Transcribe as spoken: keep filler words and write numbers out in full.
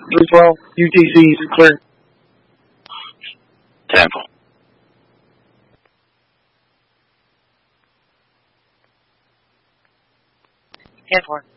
three twelve, U T C's clear. ten four. ten four.